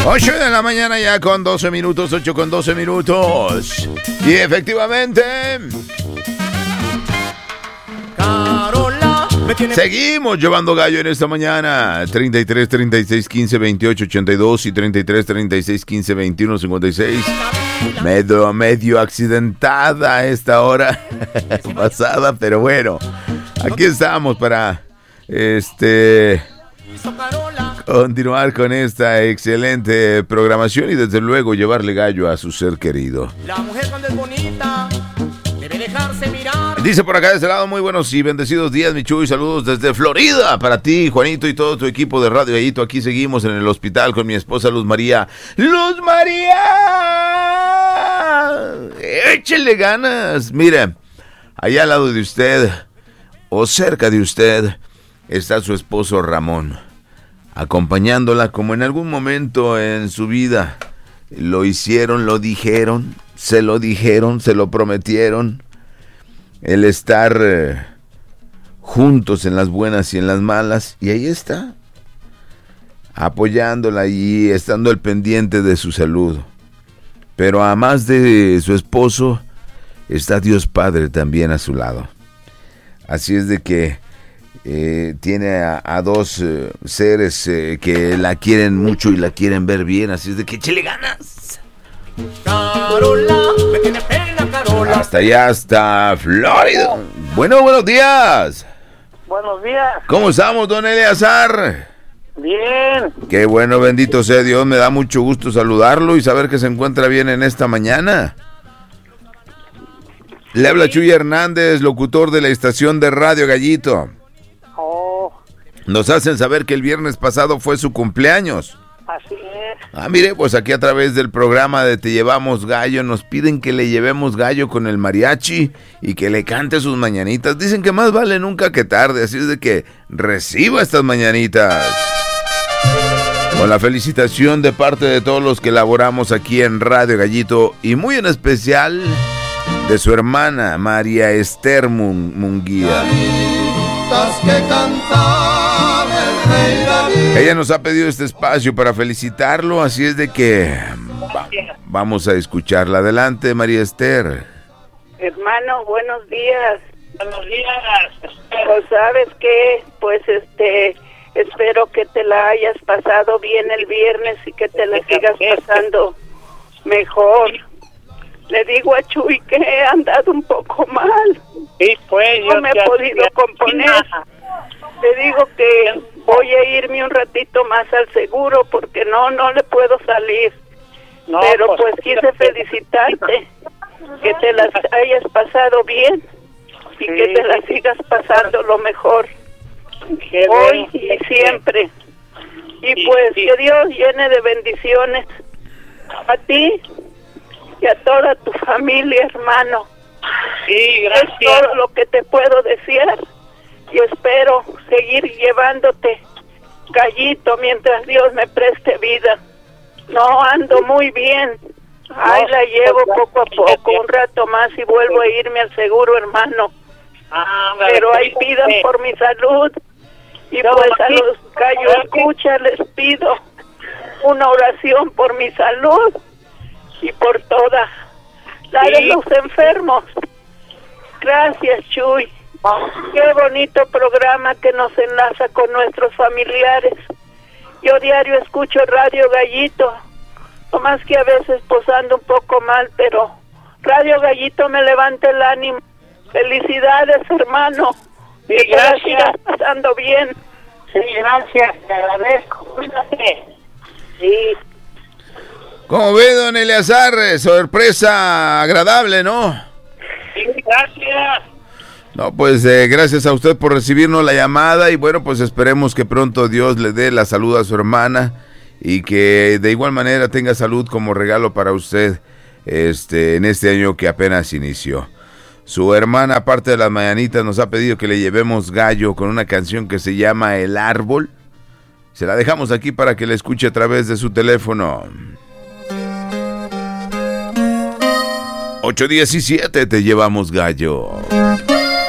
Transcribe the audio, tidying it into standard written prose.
8 de la mañana ya con 12 minutos, 8 con 12 minutos. Y efectivamente, Carola, seguimos llevando gallo en esta mañana. 33 36 15 28 82 y 33 36 15 21 56. Medio accidentada esta hora pasada, pero bueno, aquí estamos para continuar con esta excelente programación y desde luego llevarle gallo a su ser querido. la mujer cuando es bonita debe dejarse mirar. Dice por acá de este lado, muy buenos y bendecidos días, mi Chuy, saludos desde Florida para ti, Juanito, y todo tu equipo de Radio Gallito. Aquí seguimos en el hospital con mi esposa Luz María. ¡Luz María! ¡Échele ganas! Mire, allá al lado de usted, o cerca de usted, está su esposo Ramón, acompañándola como en algún momento en su vida lo hicieron, lo dijeron, se lo prometieron. El estar juntos en las buenas y en las malas, y ahí está, apoyándola y estando al pendiente de su salud. Pero además de su esposo, está Dios Padre también a su lado. Así es de que tiene a dos seres que la quieren mucho y la quieren ver bien, así es de que échele ganas. Carola, me tiene pena, Carola. Hasta allá, hasta Florida. Bueno, buenos días. Buenos días. ¿Cómo estamos, don Eleazar? Bien. Qué bueno, bendito sea Dios, me da mucho gusto saludarlo y saber que se encuentra bien en esta mañana. Le habla Chuy Hernández, locutor de la estación de Radio Gallito. Oh, Nos hacen saber que el viernes pasado fue su cumpleaños. así es. Mire, pues aquí a través del programa de Te Llevamos Gallo nos piden que le llevemos gallo con el mariachi y que le cante sus mañanitas. Dicen que más vale nunca que tarde, así es de que reciba estas mañanitas. Con la felicitación de parte de todos los que laboramos aquí en Radio Gallito y muy en especial de su hermana María Esther Munguía. Ella nos ha pedido este espacio para felicitarlo, así es de que vamos a escucharla. Adelante, María Esther. Hermano, buenos días. Buenos días. Pues, ¿sabes qué? Pues, espero que te la hayas pasado bien el viernes y que te la sigas pasando mejor. Le digo a Chuy que he andado un poco mal. Sí, pues, No me he podido componer. Le digo que voy a irme un ratito más al seguro porque no le puedo salir. No, pero pues quise felicitarte, que te las hayas pasado bien y que te las sigas pasando lo mejor hoy y siempre. Y pues que Dios llene de bendiciones a ti y a toda tu familia, hermano. Sí, gracias. Es todo lo que te puedo desear y espero seguir llevándote gallito mientras Dios me preste vida. No ando muy bien, ahí la llevo poco a poco, un rato más y vuelvo a irme al seguro, hermano. Pero ahí pidan por mi salud y pues a los gallos escucha les pido una oración por mi salud y por toda la de los enfermos. Gracias, Chuy. Qué bonito programa que nos enlaza con nuestros familiares. Yo diario escucho Radio Gallito, nomás que a veces posando un poco mal, pero Radio Gallito me levanta el ánimo. Felicidades, hermano. Sí, que te la gracias. sigas pasando bien. Sí, gracias, te agradezco. Cuídate. Sí. ¿Cómo ve, don Eleazar? Sorpresa agradable, ¿no? Sí, gracias. No, pues gracias a usted por recibirnos la llamada y bueno, pues esperemos que pronto Dios le dé la salud a su hermana y que de igual manera tenga salud como regalo para usted en este año que apenas inició. Su hermana, aparte de las mañanitas, nos ha pedido que le llevemos gallo con una canción que se llama El Árbol. Se la dejamos aquí para que la escuche a través de su teléfono. 817, te llevamos gallo.